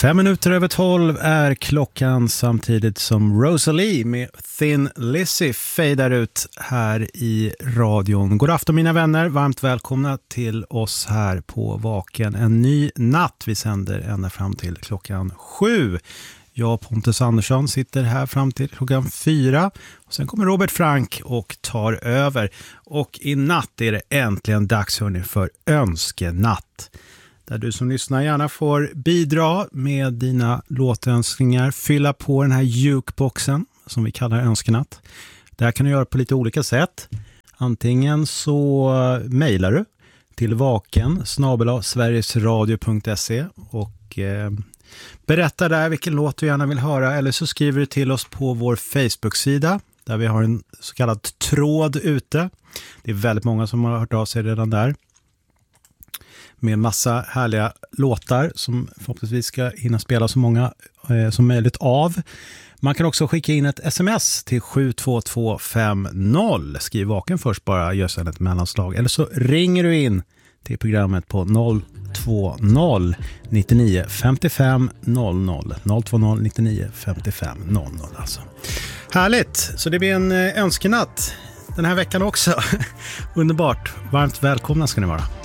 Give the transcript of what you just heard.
12:05 är klockan samtidigt som Rosalie med Thin Lizzy fejdar ut här i radion. God afton mina vänner, varmt välkomna till oss här på Vaken. En ny natt, vi sänder ända fram till klockan 7. Jag, Pontus Andersson, sitter här fram till klockan 4. Och sen kommer Robert Frank och tar över. Och i natt är det äntligen dags hörni för önskenatt. Där du som lyssnar gärna får bidra med dina låtönskningar. Fylla på den här jukeboxen som vi kallar önskenatt. Det här kan du göra på lite olika sätt. Antingen så mejlar du till vaken@sverigesradio.se och berätta där vilken låt du gärna vill höra. Eller så skriver du till oss på vår Facebook-sida där vi har en så kallad tråd ute. Det är väldigt många som har hört av sig redan där. Med massa härliga låtar som förhoppningsvis ska hinna spela så många som möjligt av. Man kan också skicka in ett sms till 72250. Skriv vaken först bara, gör sedan ett mellanslag. Eller så ringer du in till programmet på 020 99 55 00. 020 99 55 00 alltså. Härligt, så det blir en önskenatt den här veckan också. Underbart, varmt välkomna ska ni vara.